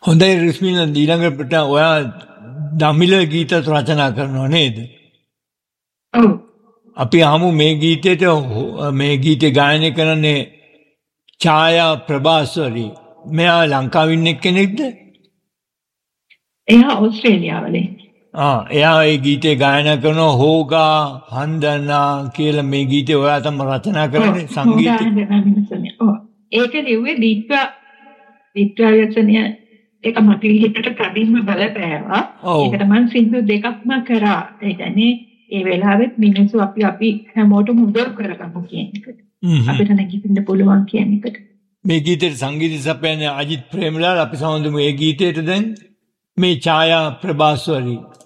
හොඳයි රිස්මින ඊළඟට ඔයා දමිළ ගීත රචනා කරනවා නේද? ඔව්. අපි අහමු මේ ගීතයට මේ ගීතේ ගායනය කරන්නේ ඡායා ප්‍රභාස්වරි. මෙයා ලංකාවේ ඉන්න කෙනෙක්ද? එයා ඕස්ට්‍රේලියාවල ඉන්නේ. එයා ඒ ගීතේ ගායනා කරන හෝගා හන්දනා කියලා මේ ගීතේ ඔයා තමයි රචනා කරන්නේ සංගීතය. ඒක ලිව්වේ දීප්තිා යසනිය ඒක මගේ හිතට කඩින්ම බලපෑවා. ඒකට මම සින්දු දෙකක්ම කරා. ඒ කියන්නේ ඒ වෙලාවෙත් මිනිස්සු අපි හැමෝටම උදව් කරගමු කියන එකට. අපිට නැගිටින්න පුළුවන් කියන එකට. මේ ගීතේට සංගීත සපයන්නේ අජිත් ප්‍රේමලාල්. අපි සමඳමු මේ ගීතේට දැන් මේ ඡායා ප්‍රභාස්වරි